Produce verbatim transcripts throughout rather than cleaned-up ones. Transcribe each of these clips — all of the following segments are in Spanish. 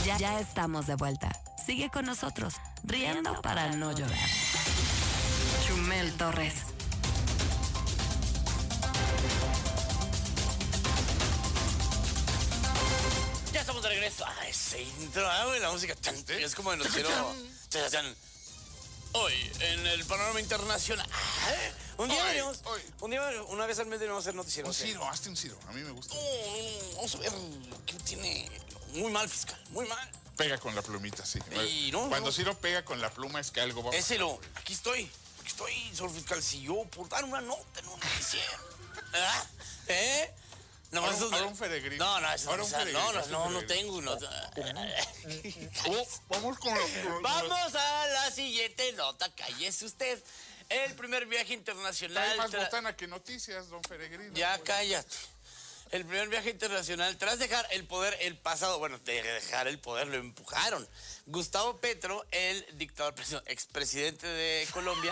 Ya, ya estamos de vuelta. Sigue con nosotros, riendo para no llorar. Chumel Torres. Ya estamos de regreso. Ah, ese intro, ah, güey, la música tan, es como de noticiero. Hoy, en el panorama internacional. Ah, un día Hoy, venimos, hoy. un día, una vez al mes debemos hacer noticiero. Un Ciro, hazte un Ciro, a mí me gusta. No, no, no, vamos a ver qué tiene. Muy mal, fiscal, muy mal. Pega con la plumita, sí. Y no, Cuando no. Ciro pega con la pluma es que algo va a pasar. Éselo, aquí estoy, aquí estoy, señor fiscal. Si yo por dar una nota en un noticiero. ¿Verdad? ¿Eh? No, Ahora, esos- ahora un peregrino. No, no, eso Ahora no, un no, peregrino, no, es un no, no peregrino. tengo. No. Oh, vamos con lo- Vamos a la siguiente nota, cállese usted. El primer viaje internacional. Trae más tra- botana que noticias, don Peregrino. Ya Pues. cállate. El primer viaje internacional, tras dejar el poder el pasado, bueno, de dejar el poder, lo empujaron. Gustavo Petro, el dictador, expresidente de Colombia.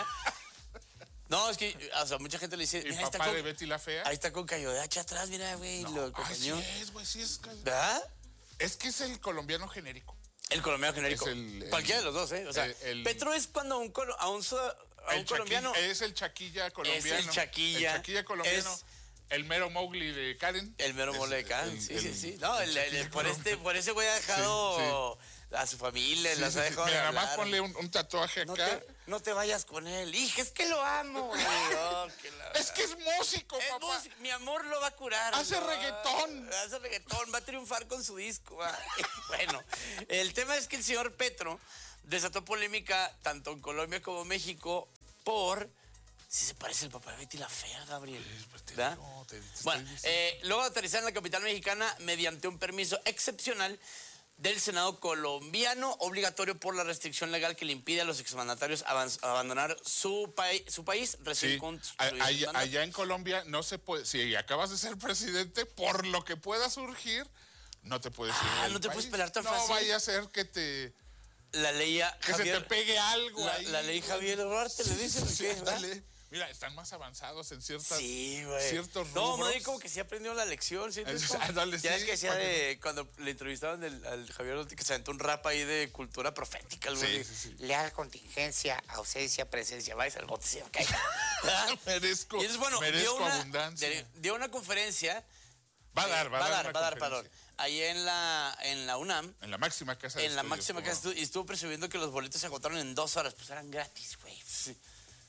No, es que, o sea, mucha gente le dice, ¿Y mira, ahí está papá con, de Betty la Fea? ahí está con Cayo de Hacha atrás, mira, güey, lo Ay, sí acompañó. es, güey, sí es. ¿Verdad? Es que es el colombiano genérico. El colombiano genérico. Es el- el- Cualquiera de los dos, ¿eh? O sea, el- el- Petro es cuando a un, colo- a un, so- a un El colombiano... Chaquilla- es el chaquilla colombiano. Es el chaquilla. El chaquilla colombiano. Es- El mero Mowgli de Karen. El mero Es- mole de Karen, el- sí, el- sí, sí. No, el el- el- chaquilla por, este, colombiano. por ese güey ha dejado a su familia, Sí, las sí, ha sí. dejado Mira, de nada más hablar. ponle un, un tatuaje no, acá. te, no te vayas con él. Hija, es que lo amo. güey. Oh, que la- Es que es músico, Es papá. música, mi amor lo va a curar. Hace ¿no? reggaetón. Hace reggaetón, va a triunfar con su disco. va. Bueno, el tema es que el señor Petro desató polémica tanto en Colombia como en México por si se parece el papá de Betty la Fea, Gabriel. pues te ¿verdad? digo, te- te Bueno, estoy diciendo. eh, luego de aterrizar en la capital mexicana mediante un permiso excepcional del Senado colombiano, obligatorio por la restricción legal que le impide a los exmandatarios avan- abandonar su, pai- su país recién Sí, constituido. a- allá, allá en Colombia no se puede, si acabas de ser presidente, por lo que pueda surgir, no te puedes ir Ah, del no te puedes país. pelar tan no fácil. No vaya a ser que te La ley a que Javier, se te pegue algo la, ahí. la ley Javier Duarte, le dicen, Sí, ¿qué? ¿verdad? dale. Mira, están más avanzados en ciertas Sí, güey. ciertos No, rubros. más bien como que sí aprendió la lección, ¿sí? Entonces, Ah, dale, ya sí, es que decía para que- de cuando le entrevistaban del- al Javier Duarte que se aventó un rap ahí de cultura profética, algo Sí, así. sí, sí. Leal, contingencia, ausencia, presencia, vais al bote, se cae. merezco, Y entonces, bueno, dio merezco una, abundancia. de- dio una conferencia. Va a dar, va, a dar, va una a dar, perdón. conferencia. Ahí en la, en la UNAM. En la máxima casa de En la estudios, máxima como- casa estu- y estuvo presumiendo que los boletos se agotaron en dos horas. Pues eran gratis, güey. Sí.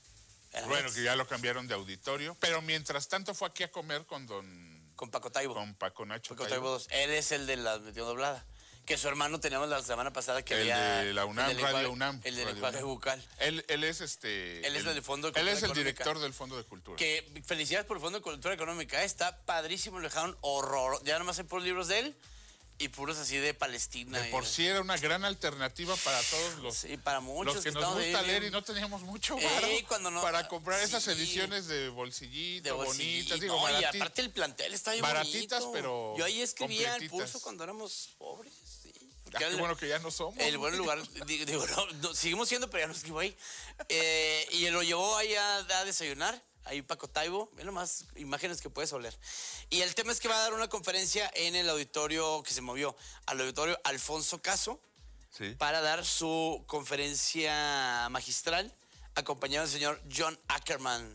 Eran Bueno, gratis. que ya lo cambiaron de auditorio, pero mientras tanto fue aquí a comer con don Con Paco Taibo. con Paco Nacho Paco Taibo. Taibo dos. Él es el de la metió doblada. Que su hermano teníamos la semana pasada que El había. de la UNAM, el del Radio lenguaje- UNAM. El del Radio lenguaje UNAM. bucal. Él, él es este. Él es el- del Fondo de Él es Cultura el Económica. director del Fondo de Cultura. Que felicidades por el Fondo de Cultura Económica. Está padrísimo, lo dejaron horror. Ya nomás hay puros libros de él y puros así de Palestina. De y- por sí era una gran alternativa para todos los, Sí, para muchos. los que nos estamos ahí gusta leer bien- y no teníamos mucho Eh, varo cuando no- para comprar esas sí. ediciones de bolsillito, de bolsillito. bonitas, digo, No, y barati- aparte el plantel está bien baratitas, bonito. pero Yo ahí escribía el completitas. pulso cuando éramos pobres. Sí. Ah, Porque qué el- bueno que ya no somos. El buen lugar, di- digo, no, no, seguimos siendo, pero ya no escribo ahí. Eh, y él lo llevó ahí a, a desayunar, ahí Paco Taibo, ve nomás imágenes que puedes oler. Y el tema es que va a dar una conferencia en el auditorio que se movió, al auditorio Alfonso Caso, Sí. para dar su conferencia magistral, acompañado del señor John Ackerman,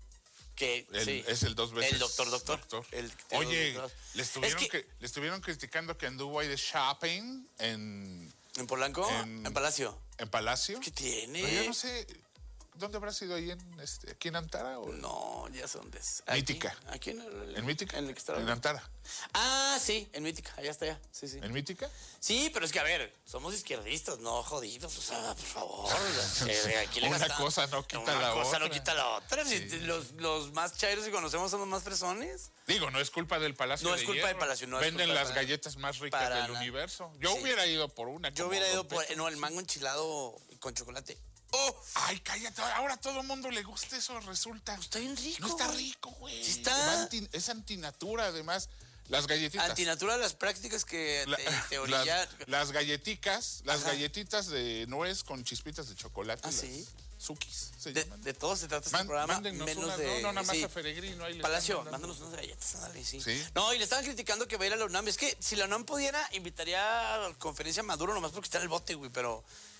que El- sí, es el dos veces. el doctor doctor. El que tiene Oye, dos doctorados. le estuvieron, Es que- que, le estuvieron criticando que anduvo ahí de shopping en, ¿En Polanco? en- En Palacio. en Palacio. ¿Qué tiene? Pero yo no sé, ¿dónde habrá sido ahí en este, aquí en Antara? O No, ya sé dónde es. Mítica. Aquí, aquí en, el, ¿En Mítica? En el que está- En Antara. Ah, sí, en Mítica, allá está ya. Sí, sí. ¿En Mítica? Sí, pero es que a ver, somos izquierdistas, no jodidos, o sea, por favor. eh, aquí le Una gastamos- cosa no quita Una la cosa otra. no quita la otra. Si Sí. los, los más chairos que conocemos son los más fresones. Digo, no es culpa del Palacio No de es culpa Hierro. del Palacio, no es Venden culpa las del- galletas más ricas para del nada. universo. Yo Sí. hubiera ido por una. Yo como hubiera ido Don por, Pepe. no, el mango enchilado con chocolate. ¡Oh! ¡Ay, cállate! Ahora a todo el mundo le gusta eso, resulta. Está bien rico. No está güey. rico, güey. Sí está. Va anti- es antinatura, además. Las galletitas. Antinatura las prácticas que La- te, te orilla- las, las galletitas, las Ajá. galletitas de nuez con chispitas de chocolate. ¿Ah, las- sí? Sukis se De, llaman. de todo se trata este Man- programa, mándennos menos unas, de... no, no, nada más sí. a Peregrino. Ahí le Palacio, están mandando. mándanos unas galletas, ándale, sí. Sí. No, y le estaban criticando que va a ir a la UNAM. Es que si la UNAM pudiera, invitaría a la conferencia a Maduro nomás porque está en el bote, güey, pero...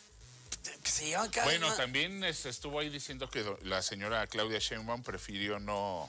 Que se llevan cada Bueno, una- también este, estuvo ahí diciendo que do- la señora Claudia Sheinbaum prefirió no,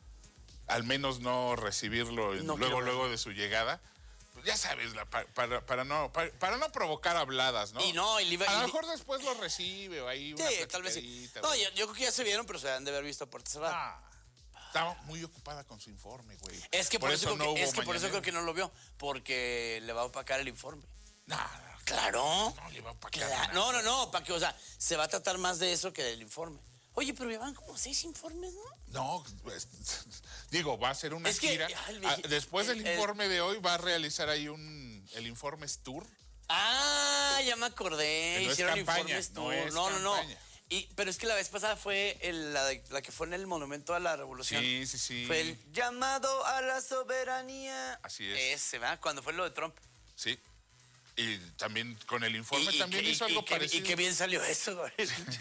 al menos no recibirlo en- No luego, quiero ver. luego de su llegada. Pues ya sabes, la- pa- para, para, no, para, para no provocar habladas, ¿no? Y no, y le iba- a y lo li- mejor después lo recibe o ahí una Sí, tal vez sí. platicadita, No, güey. yo, yo creo que ya se vieron, pero se han de haber visto a puerta cerrada. Ah, estaba muy ocupada con su informe, güey. es que por, eso, creo no que, hubo es que por eso creo mañanero. que no lo vio, porque le va a opacar el informe. No, Claro. no le va a opacar Claro. nada. No, no, no, para que, o sea, se va a tratar más de eso que del informe. Oye, pero llevan como seis informes, ¿no? No, pues, digo, va a ser una Es que, gira. ay, el Ah, vieji- después del el- el- informe de hoy va a realizar ahí un el informe tour. Ah, ya me acordé. Que no es Hicieron campaña, informes no tú. es No, no, no. campaña. Y, pero es que la vez pasada fue el- la, de- la que fue en el Monumento a la Revolución. Sí, sí, sí. Fue el llamado a la soberanía. Así es. Ese, ¿verdad? Cuando fue lo de Trump. Sí. Y también con el informe Y- y también que- hizo y- algo y que- parecido. Y qué bien salió eso, güey.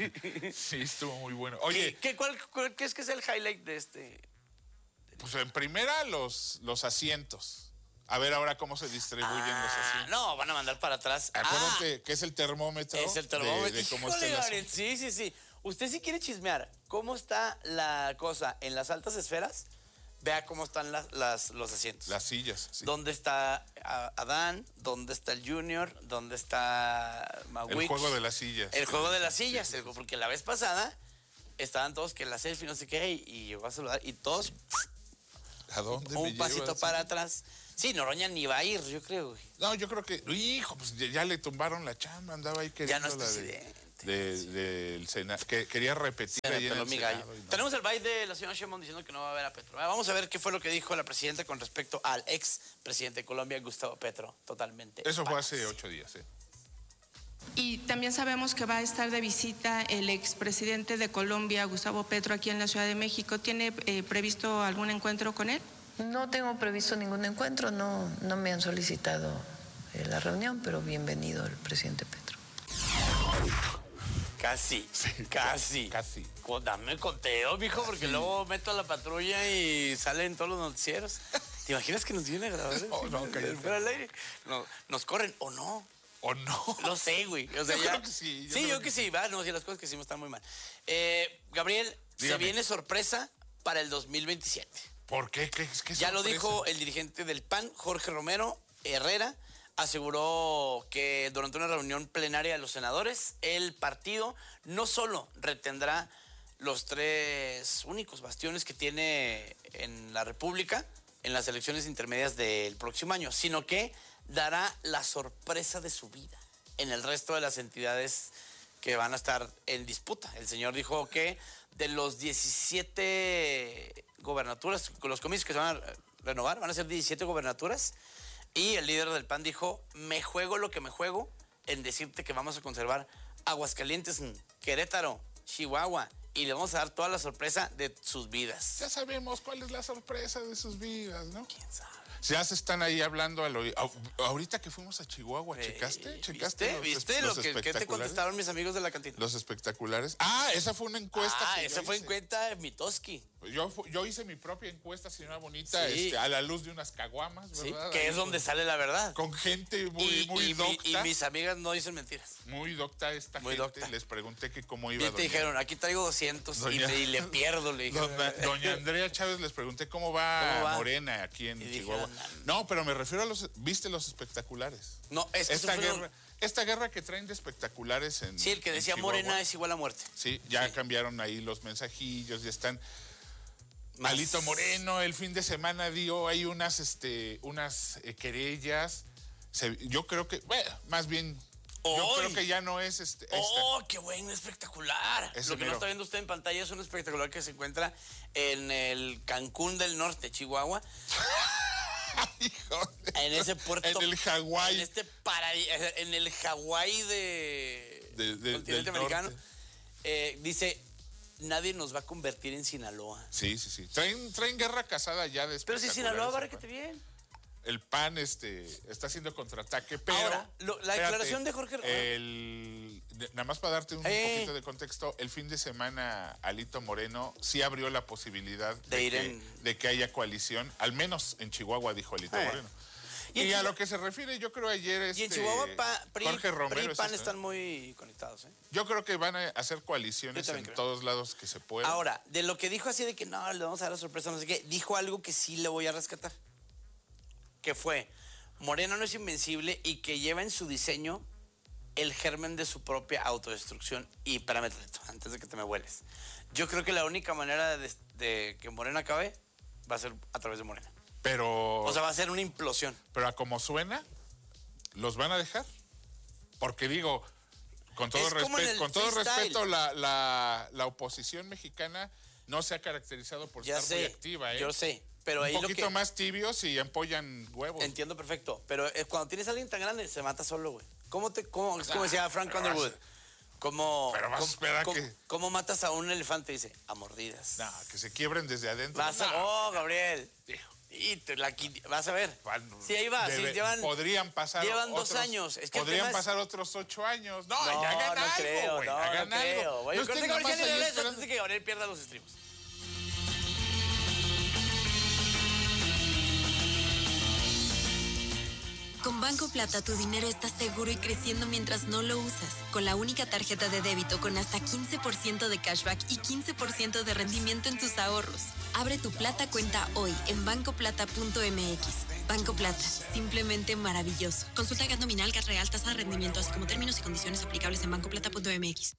Sí, estuvo muy bueno. ¿Qué, Oye, qué, cuál, cuál crees que es el highlight de este? pues en primera los, los asientos. A ver ahora cómo se distribuyen los Ah, asientos. no, van a mandar para atrás. Acuérdate que es el termómetro. Ah, es el de- termómetro. De, cómo Híjole, está el Gabriel, asunto. sí, sí, sí. Usted si quiere chismear cómo está la cosa en las altas esferas, vea cómo están las, las- los asientos. Las sillas. Sí. ¿Dónde está ah, Adán? ¿Dónde está el Junior? ¿Dónde está El Mawix? juego de las sillas. El juego de las sillas. el- Porque la vez pasada estaban todos que la selfie, no sé qué, y, y llegó a saludar, y todos ¿A dónde me un pasito llevas? para atrás. Sí, Noroña ni va a ir, yo creo, güey. No, yo creo que, hijo, pues ya, ya le tumbaron la chamba, andaba ahí Ya queriendo no es la de, presidente. de- del Senado, que quería repetir Se me ahí en peló el mi gallo. Senado y no. Tenemos el baile de la señora Sheinbaum diciendo que no va a ver a Petro. Ah, Vamos a ver qué fue lo que dijo la presidenta con respecto al ex presidente de Colombia, Gustavo Petro. Totalmente. Eso fue hace falso. ocho días, ¿eh? Y también sabemos que va a estar de visita el expresidente de Colombia, Gustavo Petro, aquí en la Ciudad de México. ¿Tiene eh, previsto algún encuentro con él? No tengo previsto ningún encuentro, no, no me han solicitado eh, la reunión, pero bienvenido el presidente Petro. Casi, casi. Casi. Co- Dame conteo, mijo, porque luego meto a la patrulla y salen todos los noticieros. ¿Te imaginas que nos vienen a grabar? Oh, no, cállate. Fuera al aire. No, nos corren o no. ¿O no? No sé, güey. O sea, Yo ya- creo que sí, yo sí, creo yo que que sí. Va, no, sí, las cosas que hicimos están muy mal. Eh, Gabriel, se Dígame. viene sorpresa para el dos mil veintisiete. ¿Por qué? ¿Qué, qué Ya lo sorpresa? dijo el dirigente del P A N, Jorge Romero Herrera, aseguró que durante una reunión plenaria de los senadores, el partido no solo retendrá los tres únicos bastiones que tiene en la República en las elecciones intermedias del próximo año, sino que dará la sorpresa de su vida en el resto de las entidades que van a estar en disputa. El señor dijo que de los diecisiete gobernaturas, con los comicios que se van a renovar, van a ser diecisiete gobernaturas, y el líder del P A N dijo, me juego lo que me juego en decirte que vamos a conservar Aguascalientes, Querétaro, Chihuahua, y le vamos a dar toda la sorpresa de sus vidas. Ya sabemos cuál es la sorpresa de sus vidas, ¿no? ¿Quién sabe? Ya se están ahí hablando al oído. Au- Ahorita que fuimos a Chihuahua, ¿checaste? Eh, ¿Checaste ¿Viste? los, ¿Viste los lo que, que te espectaculares? contestaron mis amigos de la cantina? Los espectaculares. Ah, esa fue una encuesta. Ah, que yo esa fue en hice. cuenta de Mitoski. Yo, fu- yo hice mi propia encuesta, señora Bonita, Sí. este, a la luz de unas caguamas, Sí, ¿verdad? que Ahí es donde con, sale la verdad. con gente muy, y, muy y mi- docta. y mis amigas no dicen mentiras. Muy docta esta Muy gente. docta. Les pregunté que cómo iba Y te doña- dijeron, aquí traigo doscientos y, Doña- me- y le pierdo, le dijeron. Doña, doña Andrea Chávez, les pregunté cómo va, ¿Cómo va? Morena aquí en Y Chihuahua. dijeron, No, pero me refiero a los, ¿viste los espectaculares? No, es que Esta eso fue un- guerra, esta guerra que traen de espectaculares en Sí, el que en decía Chihuahua. Morena es igual a muerte. Sí, ya Sí. cambiaron ahí los mensajillos, ya están. Más- Alito Moreno el fin de semana dio ahí unas, este, unas eh, querellas. Se- yo creo que, bueno, más bien, yo ¡Ay! creo que ya no es este. esta. ¡Oh, qué buen espectacular! Ese Lo que no mero. está viendo usted en pantalla es un espectacular que se encuentra en el Cancún del Norte, Chihuahua, Hijo de- en ese puerto. En el Hawái. En este paradis- en el Hawái de, De- de- continente del americano. norte. Eh, dice, nadie nos va a convertir en Sinaloa. Sí, sí, sí. Traen, traen guerra casada ya de Pero si espectaculares, Sinaloa va aparte. requete bien. el P A N este, está haciendo contraataque, pero... Ahora, lo, la espérate, declaración de Jorge... El, nada más para darte un eh. poquito de contexto, el fin de semana Alito Moreno sí abrió la posibilidad de, de, ir que, en... de que haya coalición, al menos en Chihuahua, dijo Alito eh. Moreno. Y, y a lo que se refiere, yo creo ayer este, y en Chihuahua, pa, P R I, Jorge Romero P R I y P A N es están muy conectados. ¿eh? Yo creo que van a hacer coaliciones en creo. todos lados que se pueda. Ahora, de lo que dijo así de que no, le vamos a dar la sorpresa, no sé qué, dijo algo que sí le voy a rescatar. Que fue, Moreno no es invencible y que lleva en su diseño el germen de su propia autodestrucción. Y espérame, antes de que te me vueles. Yo creo que la única manera de, de que Moreno acabe va a ser a través de Morena. Pero... O sea, va a ser una implosión. Pero a como suena, ¿los van a dejar? Porque digo, con todo, respeto, con todo respeto, la, la, la oposición mexicana no se ha caracterizado por ya estar sé, muy activa, ¿eh? Yo sé, pero Un ahí poquito lo que... más tibios y empollan huevos. Entiendo perfecto, pero cuando tienes a alguien tan grande, se mata solo, güey. ¿Cómo te, cómo, es como decía Frank Underwood? ¿Cómo, pero vas cómo, a esperar cómo, que... ¿Cómo matas a un elefante? Dice, a mordidas. No, que se quiebren desde adentro. Vas a... No. Oh, Gabriel. Y te la, vas a ver. Sí, ahí va. Debe, sí, llevan, podrían pasar llevan otros, dos años. Es que podrían es... pasar otros ocho años. No, no ya hagan no algo, creo, güey. No, hagan no algo. creo. Voy a corte comercial y regreso antes de que Gabriel pierda los estribos. Con Banco Plata tu dinero está seguro y creciendo mientras no lo usas. Con la única tarjeta de débito con hasta quince por ciento de cashback y quince por ciento de rendimiento en tus ahorros. Abre tu Plata cuenta hoy en banco plata punto m x. Banco Plata, simplemente maravilloso. Consulta gas nominal, gas real, tasa de rendimiento, así como términos y condiciones aplicables en banco plata punto m x.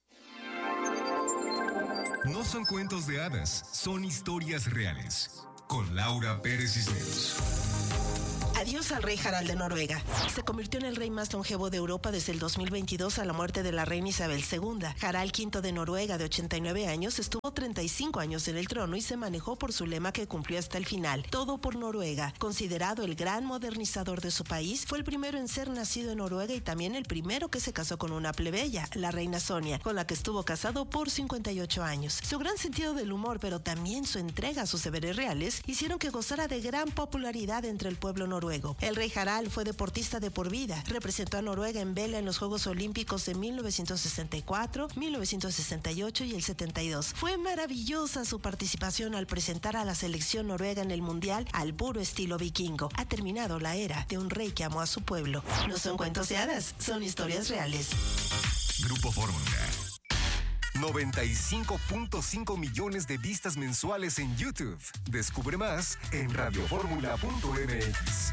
No son cuentos de hadas, son historias reales. Con Laura Pérez Cisneros. Adiós al rey Harald de Noruega. Se convirtió en el rey más longevo de Europa desde el dos mil veintidós a la muerte de la reina Isabel segunda. Harald quinto de Noruega, de ochenta y nueve años, estuvo treinta y cinco años en el trono y se manejó por su lema que cumplió hasta el final. Todo por Noruega. Considerado el gran modernizador de su país, fue el primero en ser nacido en Noruega y también el primero que se casó con una plebeya, la reina Sonia, con la que estuvo casado por cincuenta y ocho años. Su gran sentido del humor, pero también su entrega a sus deberes reales, hicieron que gozara de gran popularidad entre el pueblo noruego. El rey Harald fue deportista de por vida. Representó a Noruega en vela en los Juegos Olímpicos de mil novecientos sesenta y cuatro, mil novecientos sesenta y ocho y el setenta y dos. Fue maravillosa su participación al presentar a la selección noruega en el Mundial al puro estilo vikingo. Ha terminado la era de un rey que amó a su pueblo. No son cuentos de hadas, son historias reales. Grupo Fórmula. noventa y cinco punto cinco millones de vistas mensuales en YouTube. Descubre más en radio fórmula punto m x.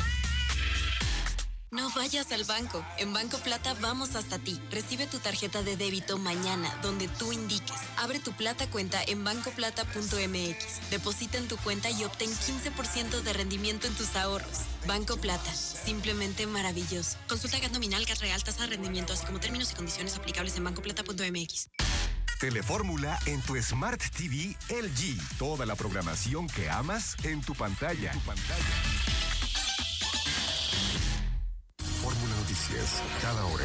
No vayas al banco. En Banco Plata vamos hasta ti. Recibe tu tarjeta de débito mañana, donde tú indiques. Abre tu Plata cuenta en banco plata punto m x. Deposita en tu cuenta y obtén quince por ciento de rendimiento en tus ahorros. Banco Plata, simplemente maravilloso. Consulta gas nominal, gas real, tasa de rendimiento, así como términos y condiciones aplicables en banco plata punto m x. Telefórmula en tu Smart T V L G. Toda la programación que amas en tu pantalla. Tu pantalla. Fórmula Noticias, cada hora.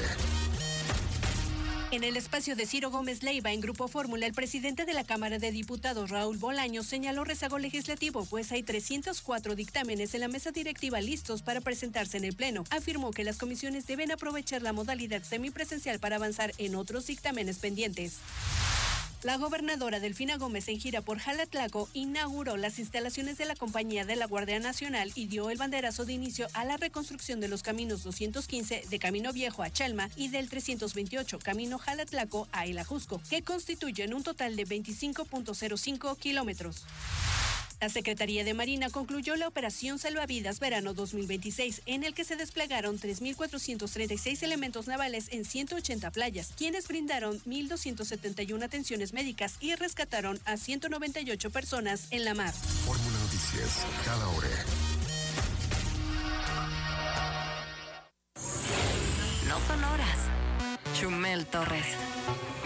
En el espacio de Ciro Gómez Leiva en Grupo Fórmula, el presidente de la Cámara de Diputados, Raúl Bolaños, señaló rezago legislativo, pues hay trescientos cuatro dictámenes en la mesa directiva listos para presentarse en el Pleno. Afirmó que las comisiones deben aprovechar la modalidad semipresencial para avanzar en otros dictámenes pendientes. La gobernadora Delfina Gómez, en gira por Jalatlaco, inauguró las instalaciones de la compañía de la Guardia Nacional y dio el banderazo de inicio a la reconstrucción de los caminos doscientos quince de Camino Viejo a Chalma y del trescientos veintiocho Camino Jalatlaco a El Ajusco, que constituyen un total de veinticinco punto cero cinco kilómetros. La Secretaría de Marina concluyó la Operación Salvavidas Verano dos mil veintiséis, en el que se desplegaron tres mil cuatrocientos treinta y seis elementos navales en ciento ochenta playas, quienes brindaron mil doscientas setenta y una atenciones médicas y rescataron a ciento noventa y ocho personas en la mar. Fórmula Noticias, cada hora. No son horas. Chumel Torres.